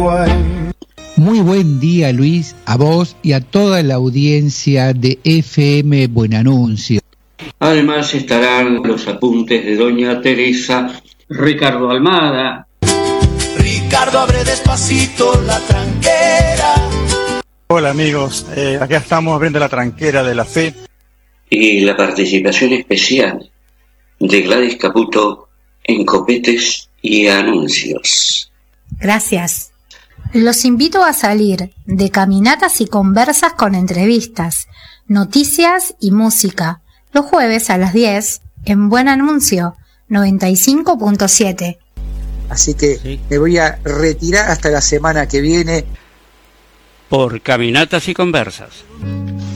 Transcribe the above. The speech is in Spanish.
Muy buen día, Luis, a vos y a toda la audiencia de FM Buen Anuncio. Además estarán los apuntes de doña Teresa, Ricardo Almada. Ricardo, abre despacito la tranquera. Hola amigos, acá estamos abriendo la tranquera de la fe. Y la participación especial de Gladys Caputo en Copetes y Anuncios. Gracias. Los invito a salir de caminatas y conversas con entrevistas, noticias y música, los jueves a las 10 en Buen Anuncio 95.7. Así que me voy a retirar hasta la semana que viene. Por Caminatas y Conversas.